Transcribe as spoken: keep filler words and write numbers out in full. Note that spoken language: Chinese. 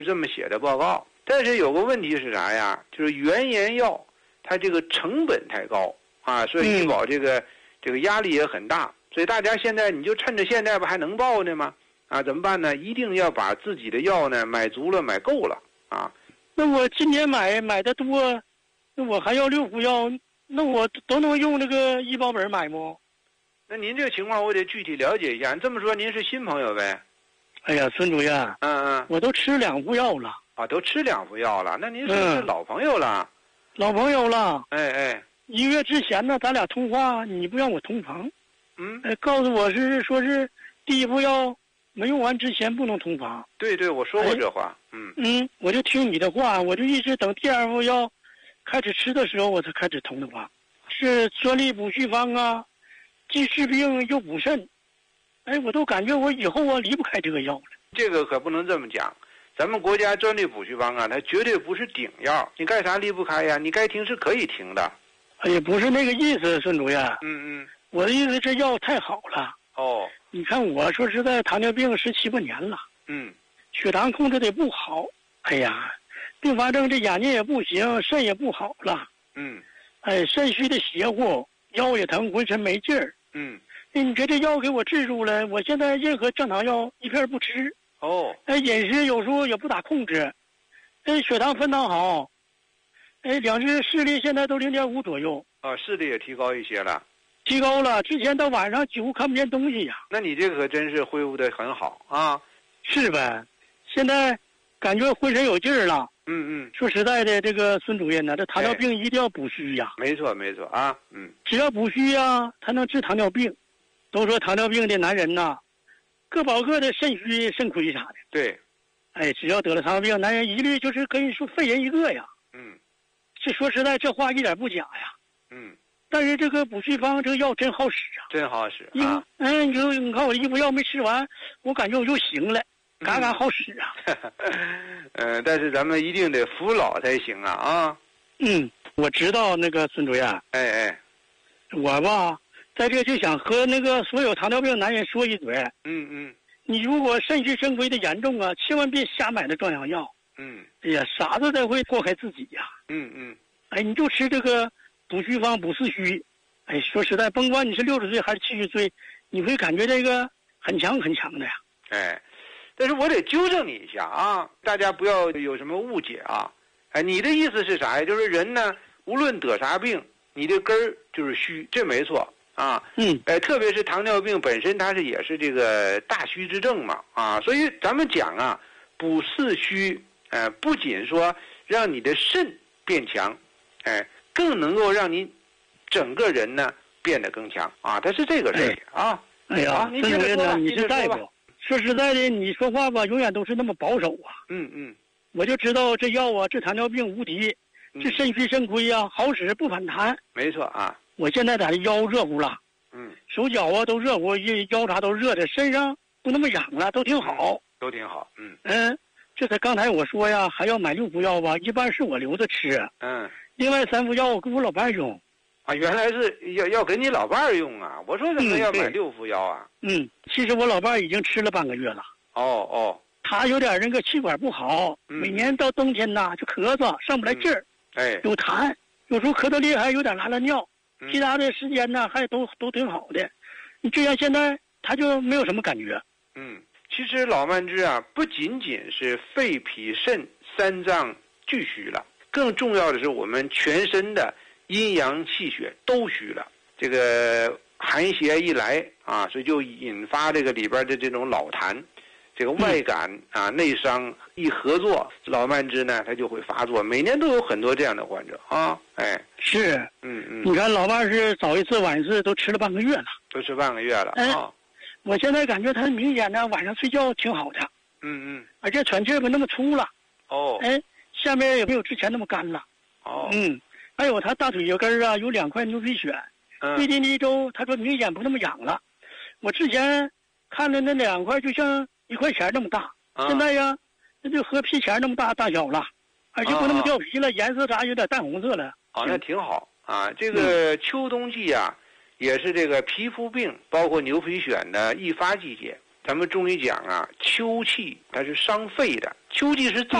这么写的报告。但是有个问题是啥呀？就是原研药它这个成本太高啊，所以医保这个、嗯、这个压力也很大。所以大家现在你就趁着现在不还能报呢吗？啊，怎么办呢？一定要把自己的药呢买足了，买够了啊。 那我今年买买的多，那我还要六副药，那我都能用那个医保本买吗？ 那您这个情况我得具体了解一下。这么说您是新朋友呗？ 哎呀，孙主任， 嗯嗯， 我都吃两副药了。 啊，都吃两副药了，那您是不是老朋友了？ 嗯、老朋友了。 哎哎， 一个月之前呢，咱俩通话，你不让我同房。 嗯， 哎，告诉我是说是第一副药没用完之前不能同房。 对对，我说过这话。 哎、嗯嗯，我就听你的话，我就一直等第二副药开始吃的时候，我才开始同的房。是专利补虚方啊，既治病又补肾。哎，我都感觉我以后啊离不开这个药了。 这个可不能这么讲，咱们国家专利补虚方啊，它绝对不是顶药，你干啥离不开呀？你该停是可以停的。 哎呀，不是那个意思，孙主任。 嗯嗯， 我的意思这药太好了。 哦， 你看我说实在，糖尿病十七八年了。 嗯， 血糖控制的不好。哎呀，并发症这眼睛也不行，肾也不好了。 嗯， 哎，肾虚的邪乎，腰也疼，浑身没劲儿。 嗯。 你这这药给我治住了，我现在任何降糖药一片不吃。 哦， 哎，饮食有时候也不咋控制，哎，血糖分档好，哎，两只视力现在都零点五左右。 啊，视力也提高一些了。 提高了，之前到晚上几乎看不见东西呀。 那你这可真是恢复的很好啊。 是呗，现在感觉浑身有劲儿了。 嗯嗯。 说实在的，这个孙主任呢，这糖尿病一定要补虚呀。 没错没错啊，嗯。 只要补虚呀，才能治糖尿病。都说糖尿病的男人呐，各保各的肾虚肾亏啥的。 对， 哎，只要得了糖尿病，男人一律就是可以说废人一个呀。 嗯， 这说实在，这话一点不假呀。 嗯， 但是这个补虚方这个药真好使啊， 真好使啊。 嗯，你说你看我一副药没吃完，我感觉我就行了，嘎嘎好使啊。 嗯、呃，但是咱们一定得服老才行啊啊。 嗯，我知道那个孙主任。 哎哎， 我吧。在这就想和那个所有糖尿病男人说一嘴， 嗯嗯， 你如果肾虚肾亏的严重啊，千万别瞎买那壮阳药， 嗯， 哎呀，傻子才会祸害自己呀， 嗯嗯， 哎，你就吃这个补虚方补四虚，哎，说实在，甭管你是六十岁还是七十岁，你会感觉这个很强很强的呀， 哎，但是我得纠正你一下啊，大家不要有什么误解啊，哎，你的意思是啥呀？就是人呢，无论得啥病，你的根儿就是虚，这没错。啊， 嗯， 哎，特别是糖尿病本身，它是也是这个大虚之症嘛，啊，所以咱们讲啊，补四虚，呃，不仅说让你的肾变强，哎，更能够让你整个人呢变得更强啊，它是这个事儿啊。 哎呀， 您接着说吧， 你是大夫，说实在的，你说话吧，永远都是那么保守啊。 嗯嗯， 我就知道这药啊，治糖尿病无敌，治肾虚肾亏啊，好使不反弹。 没错啊。 我现在在腰热乎了， 嗯， 手脚啊都热乎，腰啥都热的，身上不那么痒了，都挺好， 都挺好，嗯嗯，这才刚才我说呀，还要买六副药吧，一般是我留着吃， 嗯， 另外三副药我给我老伴用， 啊，原来是要要给你老伴儿用啊，我说怎么要买六副药啊？ 嗯，其实我老伴儿已经吃了半个月了， 哦哦， 他有点那个气管不好， 嗯、 每年到冬天呐就咳嗽，上不来劲儿， 嗯，哎， 有痰，有时候咳得厉害，有点拉拉尿。其他的时间呢，还都都挺好的，你就像现在他就没有什么感觉。 嗯，其实老慢支啊，不仅仅是肺脾肾三脏俱虚了，更重要的是我们全身的阴阳气血都虚了。这个寒邪一来啊，所以就引发这个里边的这种老痰，这个外感啊、嗯、内伤一合作，老慢支呢它就会发作。每年都有很多这样的患者啊，哎， 是， 嗯嗯， 你看老伴是早一次晚一次都吃了半个月了， 都吃半个月了、嗯、啊。 我现在感觉他明显呢晚上睡觉挺好的， 嗯嗯， 而且喘气不那么粗了， 哦， 哎，下面也没有之前那么干了， 哦， 嗯，还有他大腿脚根啊有两块牛皮癣， 嗯， 最近一周他说明显不那么痒了，我之前看的那两块就像一块钱那么大。 啊、 现在呀，那就和皮钱那么大大小了，而且不那么掉皮了，啊、颜色啥有点淡红色了。 啊，那挺好啊。这个秋冬季啊，嗯、也是这个皮肤病包括牛皮癣的易发季节咱们中医讲啊，秋气它是伤肺的，秋季是燥